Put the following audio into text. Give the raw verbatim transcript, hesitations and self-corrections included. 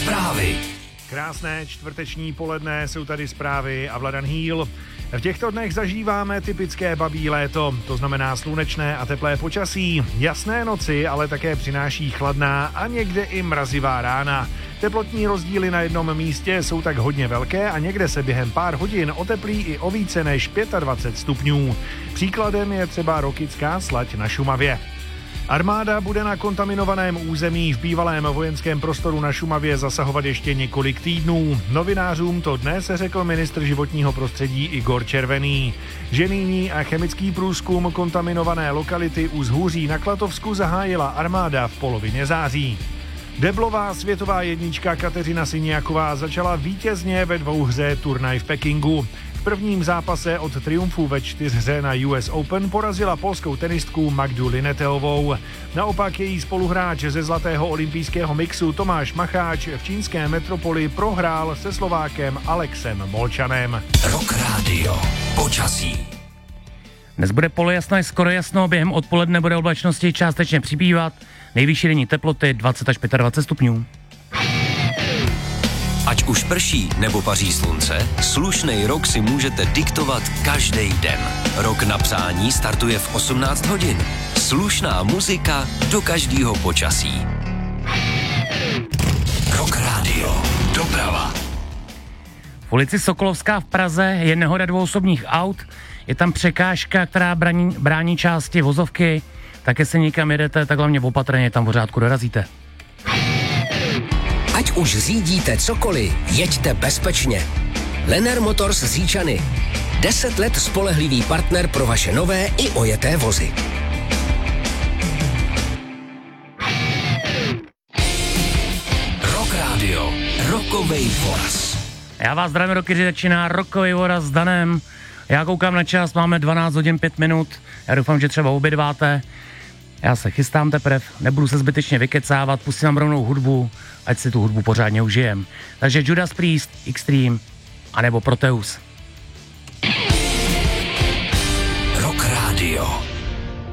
Zprávy. Krásné čtvrteční poledne, jsou tady zprávy a Vladan Hýl. V těchto dnech zažíváme typické babí léto, to znamená slunečné a teplé počasí. Jasné noci ale také přináší chladná a někde i mrazivá rána. Teplotní rozdíly na jednom místě jsou tak hodně velké a někde se během pár hodin oteplí i o více než dvacet pět stupňů. Příkladem je třeba Rokycká Slať na Šumavě. Armáda bude na kontaminovaném území v bývalém vojenském prostoru na Šumavě zasahovat ještě několik týdnů. Novinářům to dnes řekl ministr životního prostředí Igor Červený. Ženýní a chemický průzkum kontaminované lokality u Zhůří na Klatovsku zahájila armáda v polovině září. Deblová světová jednička Kateřina Siniaková začala vítězně ve dvouhře turnaj v Pekingu. V prvním zápase od triumfu ve čtyřhře na U S Open porazila polskou tenistku Magdu Lineteovou. Naopak její spoluhráč ze zlatého olympijského mixu Tomáš Macháč v čínské metropoli prohrál se Slovákem Alexem Molčanem. Rock Radio. Počasí. Dnes bude polojasno, je skoro jasno, během odpoledne bude oblačnosti částečně přibývat. Nejvyšší denní teploty dvacet až dvacet pět stupňů. Ať už prší nebo paří slunce, slušnej rok si můžete diktovat každý den. Rok na přání startuje v osmnáct hodin. Slušná muzika do každého počasí. Rock Radio. Doprava. V ulici Sokolovská v Praze je nehoda dvou osobních aut. Je tam překážka, která brání, brání části vozovky. Také se někam jedete, tak hlavně opatrně tam pořádku dorazíte. Ať už řídíte cokoliv, jeďte bezpečně. Lenner Motors z Říčany. Deset let spolehlivý partner pro vaše nové i ojeté vozy. Rock Radio. Rockovej voraz. Já vás zdravím, roky, že začíná Rockovej voraz s Danem. Já koukám na čas, máme dvanáct hodin pět minut. Já doufám, že třeba obědváte. Já se chystám teprve, nebudu se zbytečně vykecávat, pustím vám rovnou hudbu, ať si tu hudbu pořádně užijem. Takže Judas Priest, Extreme, anebo Proteus. Rock Radio.